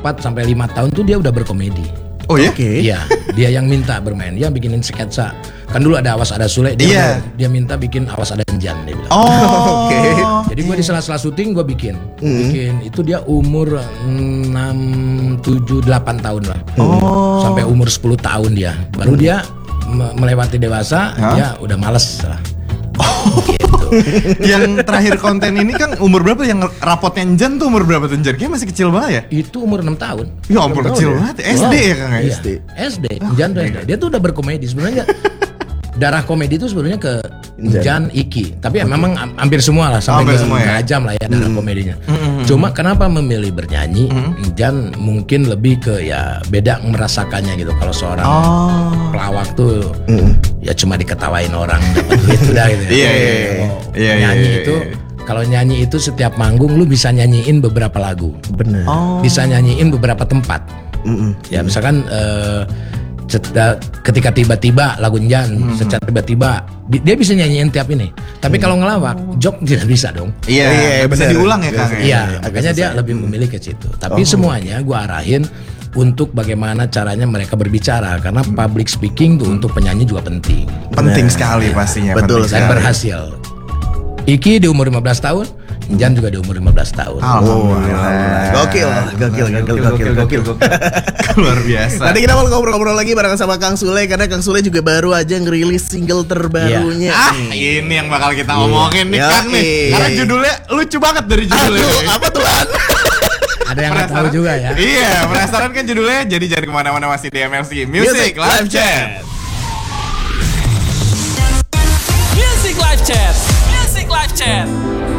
4 sampai 5 tahun tuh dia udah berkomedi. Oh ya? Iya, dia yang minta bermain, dia bikinin sketsa. Kan dulu ada Awas Ada Sule, dia minta bikin Awas Ada Enjan, dia bilang. Oh, oke. Jadi gue di sela-sela syuting gue bikin itu dia umur 6, 7, 8 tahun lah. Sampai umur 10 tahun dia. Baru dia melewati dewasa, dia udah males lah. Gitu. Yang terakhir konten ini kan umur berapa? Yang rapotnya Enjan tuh umur berapa tuh Enjan? Kayaknya masih kecil banget ya? Itu umur 6 tahun. Ya ampun kecil banget. SD ya Kang? Iya. SD. Enjan tuh SD. Dia tuh udah berkomedi sebenarnya. Darah komedi itu sebenarnya ke Enjan, Iki. Tapi memang hampir semua lah sampai ngajam lah ya darah komedinya. Cuma kenapa memilih bernyanyi? Enjan mungkin lebih ke ya beda merasakannya gitu. Kalau seorang pelawak tuh ya cuma diketawain orang dapat duit udah gitu. Iya. Nyanyi itu kalau nyanyi itu setiap manggung lu bisa nyanyiin beberapa lagu. Benar. Bisa nyanyiin beberapa tempat. Ya misalkan ketika tiba-tiba lagu Enjan, secara tiba-tiba dia bisa nyanyiin tiap ini. Tapi kalau ngelawak, jok tidak bisa dong. Iya, bisa diulang ya Kang. Iya, makanya dia lebih memilih ke situ. Tapi semuanya gua arahin untuk bagaimana caranya mereka berbicara, karena public speaking tuh untuk penyanyi juga penting. Penting sekali pastinya. Betul Dan berhasil. Iki di umur 15 tahun, Enjan juga di umur 15 tahun. Alhamdulillah. Gokil. Luar biasa. Nanti kita mau ngobrol-ngobrol lagi bareng sama Kang Sule, karena Kang Sule juga baru aja ngerilis single terbarunya. Ini yang bakal kita omongin nih Kang nih. Karena judulnya lucu banget dari judulnya. Apa tuh An? Ada yang nggak tahu juga ya. Iya, penasaran kan judulnya. Jadi jangan kemana-mana, masih di MLC Music Live Chat. Music Live Chat. Music Live Chat.